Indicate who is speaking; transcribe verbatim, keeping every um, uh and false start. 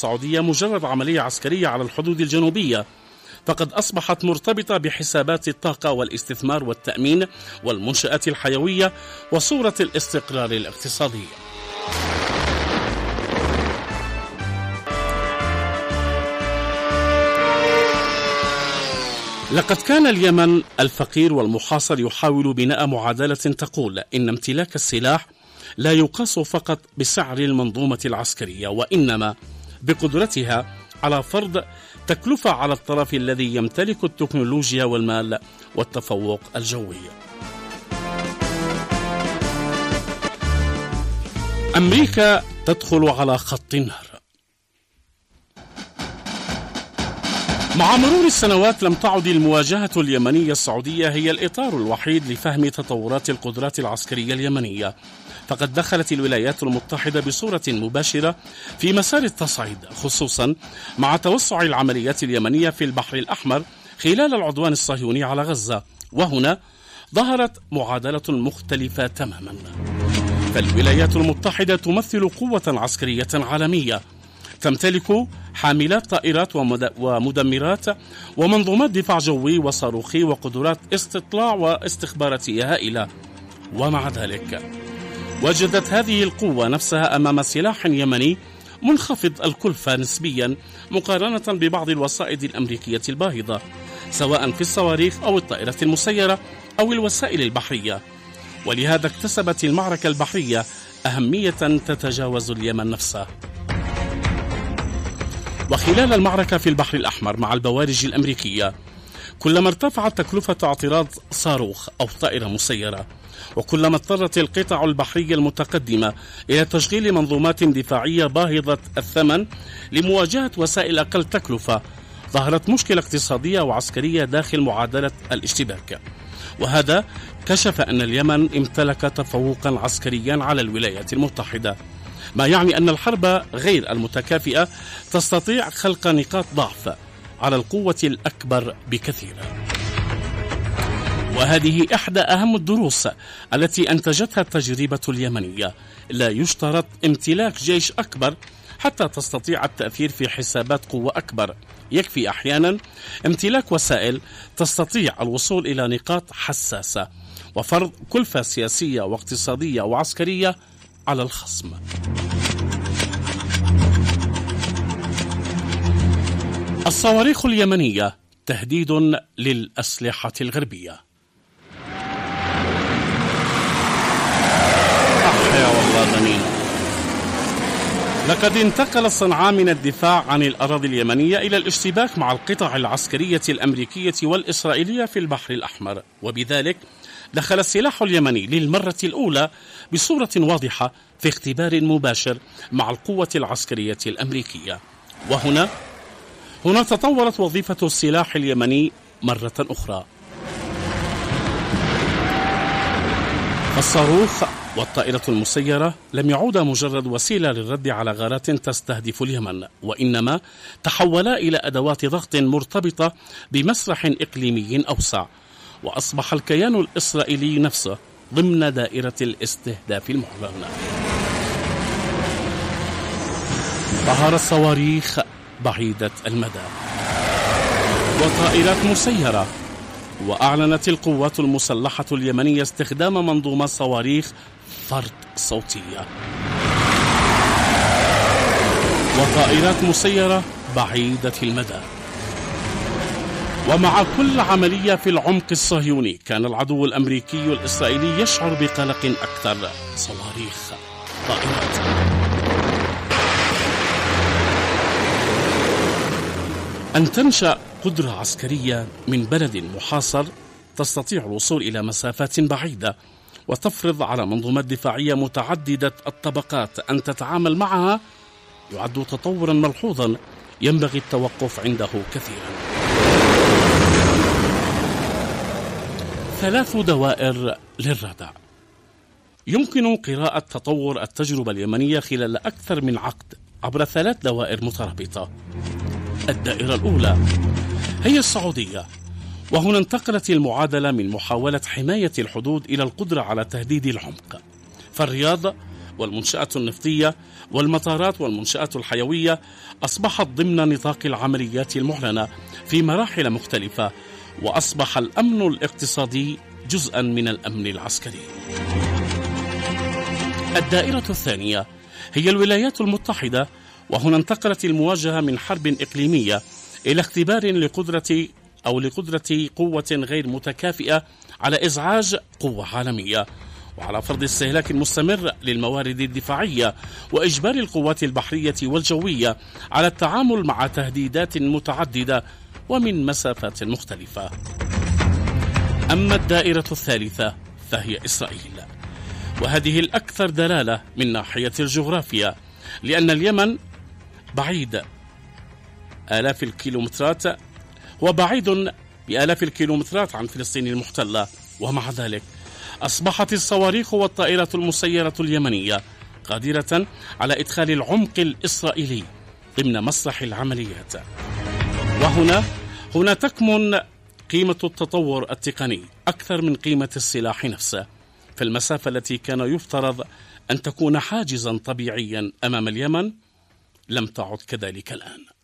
Speaker 1: السعودية مجرد عملية عسكرية على الحدود الجنوبية، فقد أصبحت مرتبطة بحسابات الطاقة والاستثمار والتأمين والمنشآت الحيوية وصورة الاستقرار الاقتصادي. لقد كان اليمن الفقير والمحاصر يحاول بناء معادلة تقول إن امتلاك السلاح لا يقاس فقط بسعر المنظومة العسكرية، وإنما بقدرتها على فرض تكلفة على الطرف الذي يمتلك التكنولوجيا والمال والتفوق الجوي. أمريكا تدخل على خط النهر. مع مرور السنوات لم تعد المواجهة اليمنية السعودية هي الإطار الوحيد لفهم تطورات القدرات العسكرية اليمنية، فقد دخلت الولايات المتحدة بصورة مباشرة في مسار التصعيد، خصوصا مع توسع العمليات اليمنية في البحر الأحمر خلال العدوان الصهيوني على غزة. وهنا ظهرت معادلة مختلفة تماما، فالولايات المتحدة تمثل قوة عسكرية عالمية تمتلك حاملات طائرات ومدمرات ومنظومات دفاع جوي وصاروخي وقدرات استطلاع واستخباراتية هائلة، ومع ذلك وجدت هذه القوة نفسها أمام سلاح يمني منخفض الكلفة نسبيا مقارنة ببعض الوسائد الأمريكية الباهظة، سواء في الصواريخ أو الطائرات المسيرة أو الوسائل البحرية. ولهذا اكتسبت المعركة البحرية أهمية تتجاوز اليمن نفسه. وخلال المعركة في البحر الأحمر مع البوارج الأمريكية، كلما ارتفعت تكلفة اعتراض صاروخ أو طائرة مسيرة، وكلما اضطرت القطع البحرية المتقدمة إلى تشغيل منظومات دفاعية باهظة الثمن لمواجهة وسائل أقل تكلفة، ظهرت مشكلة اقتصادية وعسكرية داخل معادلة الاشتباك. وهذا كشف أن اليمن امتلك تفوقا عسكريا على الولايات المتحدة، ما يعني أن الحرب غير المتكافئة تستطيع خلق نقاط ضعف على القوة الأكبر بكثير. وهذه إحدى أهم الدروس التي أنتجتها التجربة اليمنية. لا يشترط امتلاك جيش أكبر حتى تستطيع التأثير في حسابات قوة أكبر، يكفي أحيانا امتلاك وسائل تستطيع الوصول إلى نقاط حساسة وفرض كلفة سياسية واقتصادية وعسكرية على الخصم. الصواريخ اليمنية تهديد للأسلحة الغربية. أحيا والله ضنين. لقد انتقل صنعاء من الدفاع عن الأراضي اليمنية إلى الاشتباك مع القطع العسكرية الأمريكية والإسرائيلية في البحر الأحمر، وبذلك دخل السلاح اليمني للمرة الأولى بصورة واضحة في اختبار مباشر مع القوة العسكرية الأمريكية. وهنا هنا تطورت وظيفة السلاح اليمني مرة أخرى. الصاروخ والطائرة المسيرة لم يعودا مجرد وسيلة للرد على غارات تستهدف اليمن، وإنما تحولا إلى أدوات ضغط مرتبطة بمسرح إقليمي أوسع، وأصبح الكيان الإسرائيلي نفسه ضمن دائرة الاستهداف المعلن. ظهرت صواريخ بعيدة المدى وطائرات مسيرة، وأعلنت القوات المسلحة اليمنية استخدام منظومة صواريخ فرد صوتية وطائرات مسيرة بعيدة المدى. ومع كل عملية في العمق الصهيوني كان العدو الأمريكي الإسرائيلي يشعر بقلق أكثر. صواريخ، طائرات. أن تنشأ قدرة عسكرية من بلد محاصر تستطيع الوصول إلى مسافات بعيدة وتفرض على منظومات دفاعية متعددة الطبقات أن تتعامل معها يعد تطورا ملحوظا ينبغي التوقف عنده كثيرا. ثلاث دوائر للردع. يمكن قراءة تطور التجربة اليمنية خلال أكثر من عقد عبر ثلاث دوائر مترابطة. الدائرة الأولى هي السعودية، وهنا انتقلت المعادلة من محاولة حماية الحدود إلى القدرة على تهديد العمق، فالرياض والمنشآت النفطية والمطارات والمنشآت الحيوية أصبحت ضمن نطاق العمليات المعلنة في مراحل مختلفة، وأصبح الأمن الاقتصادي جزءا من الأمن العسكري. الدائرة الثانية هي الولايات المتحدة، وهنا انتقلت المواجهة من حرب إقليمية إلى اختبار لقدرة أو لقدرة قوة غير متكافئة على إزعاج قوة عالمية، وعلى فرض استهلاك مستمر للموارد الدفاعية، وإجبار القوات البحرية والجوية على التعامل مع تهديدات متعددة ومن مسافات مختلفة. أما الدائرة الثالثة فهي إسرائيل، وهذه الأكثر دلالة من ناحية الجغرافيا، لأن اليمن بعيد آلاف الكيلومترات وبعيد بآلاف الكيلومترات عن فلسطين المحتلة، ومع ذلك أصبحت الصواريخ والطائرة المسيرة اليمنية قادرة على إدخال العمق الإسرائيلي ضمن مسرح العمليات. وهنا هنا تكمن قيمة التطور التقني أكثر من قيمة السلاح نفسه، فالمسافة التي كان يفترض أن تكون حاجزا طبيعيا أمام اليمن لم تعد كذلك الآن.